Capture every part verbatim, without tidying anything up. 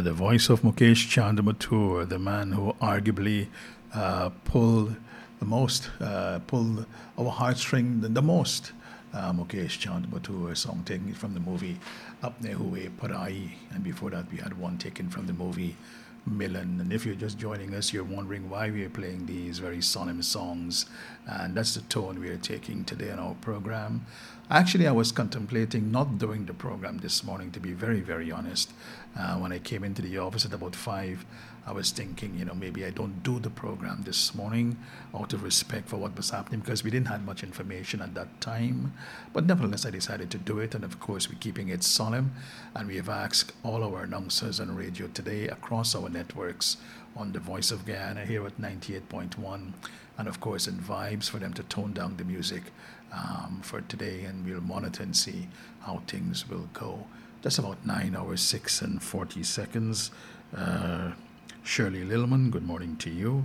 the voice of Mukesh Chandamatur, the man who arguably uh, pulled the most, uh, pulled our heartstring the, the most. Uh, Mukesh Chandamatur, a song taken from the movie Apne Hue Parai, and before that we had one taken from the movie Milan. And if you're just joining us, you're wondering why we are playing these very solemn songs, and that's the tone we are taking today on our program. Actually, I was contemplating not doing the program this morning, to be very, very honest. Uh, when I came into the office at about five, I was thinking, you know, maybe I don't do the program this morning out of respect for what was happening, because we didn't have much information at that time. But nevertheless, I decided to do it. And of course, we're keeping it solemn. And we have asked all our announcers on radio today across our networks on the Voice of Guyana here at ninety-eight point one, and of course in Vibes, for them to tone down the music um, for today, and we'll monitor and see how things will go. That's about nine hours, six and forty seconds. Uh, Shirley Lilman, good morning to you.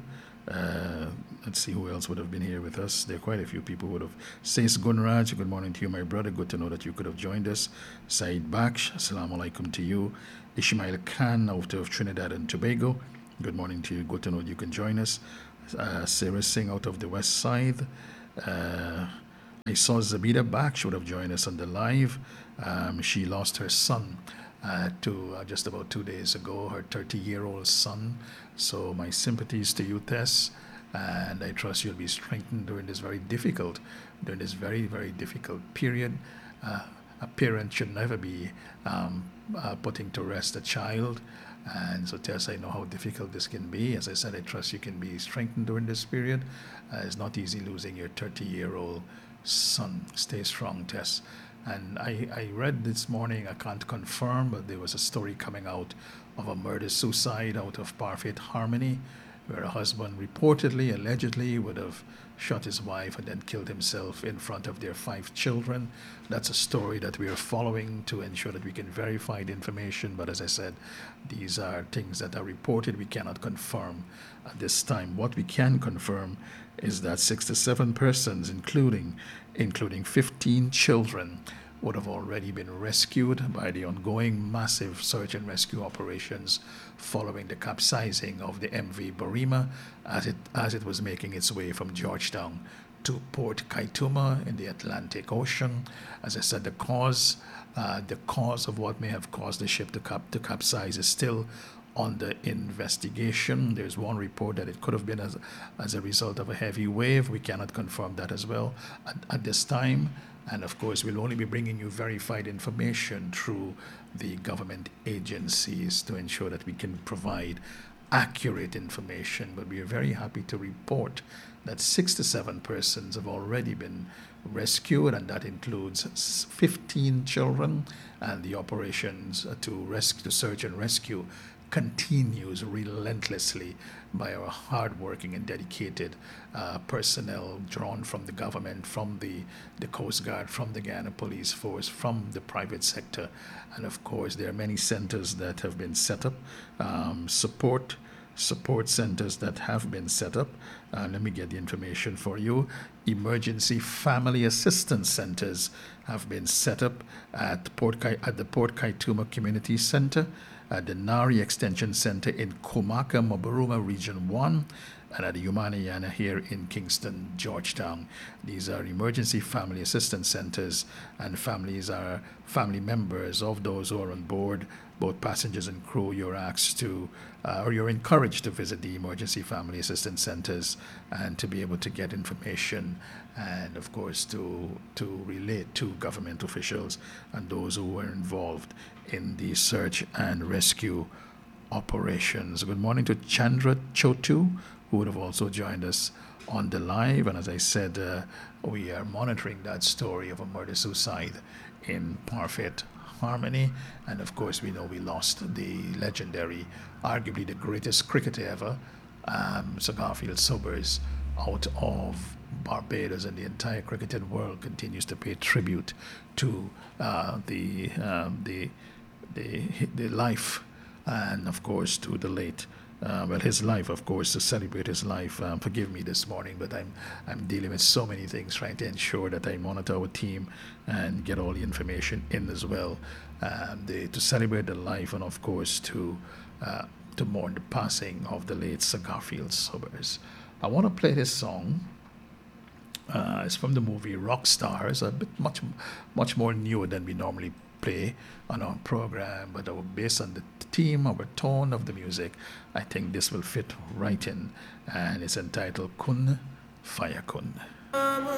Uh, let's see who else would have been here with us. There are quite a few people who would have. Says Gunraj, good morning to you, my brother. Good to know that you could have joined us. Saeed Baksh, assalamu alaikum to you. Ishmael Khan out of Trinidad and Tobago, good morning to you. Good to know you can join us. Uh, Sarah Singh out of the west side. Uh, I saw Zabida Baksh should have joined us on the live. Um, she lost her son uh, to uh, just about two days ago, her thirty-year-old son. So my sympathies to you, Tess, and I trust you'll be strengthened during this very difficult, during this very, very difficult period. Uh, a parent should never be um, uh, putting to rest a child. And so, Tess, I know how difficult this can be. As I said, I trust you can be strengthened during this period. Uh, it's not easy losing your thirty-year-old son. Stay strong, Tess. And I, I read this morning, I can't confirm, but there was a story coming out of a murder-suicide out of Parfait Harmony, where a husband reportedly, allegedly, would have shot his wife and then killed himself in front of their five children. That's a story that we are following to ensure that we can verify the information. But as I said, these are things that are reported. We cannot confirm at this time. What we can confirm is that sixty-seven persons, including including fifteen children, would have already been rescued by the ongoing massive search and rescue operations following the capsizing of the M V Barima as it as it was making its way from Georgetown to Port Kaituma in the Atlantic Ocean. As I said, the cause uh, the cause of what may have caused the ship to cap to capsize is still under investigation. There's one report that it could have been as as a result of a heavy wave. We cannot confirm that as well at, at this time. And of course, we'll only be bringing you verified information through the government agencies to ensure that we can provide accurate information. But we are very happy to report that sixty-seven persons have already been rescued, and that includes fifteen children. And the operations to rescue, to search and rescue continues relentlessly by our hardworking and dedicated uh, personnel drawn from the government, from the, the Coast Guard, from the Guyana Police Force, from the private sector. And of course, there are many centers that have been set up, um, support support centers that have been set up. Uh, let me get the information for you. Emergency family assistance centers have been set up at Port Kai- at the Port Kaituma Community Center, at the Nari Extension Center in Kumaka, Maburuma Region one, and at the Umanayana here in Kingston, Georgetown. These are emergency family assistance centers, and families are family members of those who are on board, both passengers and crew. You're asked to, uh, or you're encouraged to visit the emergency family assistance centers and to be able to get information, and of course to to relate to government officials and those who were involved in the search and rescue operations. Good morning to Chandra Chotu, who would have also joined us on the live. And as I said, uh, we are monitoring that story of a murder-suicide in Parfait Harmony. And of course, we know we lost the legendary, arguably the greatest cricketer ever, um, Sir Garfield Sobers, out of Barbados, and the entire cricketing world continues to pay tribute to uh, the, um, the, the, the life and, of course, to the late uh, well, his life, of course, to celebrate his life. Um, forgive me this morning, but I'm I'm dealing with so many things, trying to ensure that I monitor our team and get all the information in as well. Um, the, to celebrate the life, and of course to uh, to mourn the passing of the late Sir Garfield Sobers. I want to play this song. Uh, it's from the movie Rockstar. It's a bit much much more newer than we normally play on our program, but uh, based on the theme, our tone of the music, I think this will fit right in, and it's entitled Kun Faya Kun.